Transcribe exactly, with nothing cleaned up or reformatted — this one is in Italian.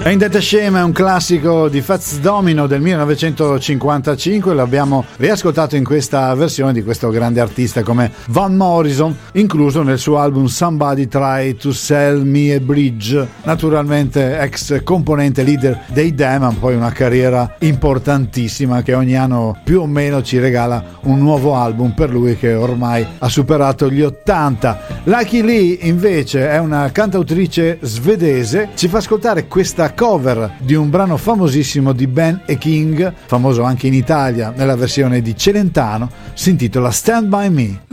Ain't That a Shame è un classico di Fats Domino del millenovecentocinquantacinque, l'abbiamo riascoltato in questa versione di questo grande artista come Van Morrison, incluso nel suo album Somebody Try to Sell Me a Bridge, naturalmente ex componente leader dei Damn, poi una carriera importantissima che ogni anno più o meno ci regala un nuovo album per lui che ormai ha superato gli ottanta. Lucky Lee invece è una cantautrice svedese, ci fa ascoltare questa cover di un brano famosissimo di Ben e King, famoso anche in Italia nella versione di Celentano, si intitola Stand By Me.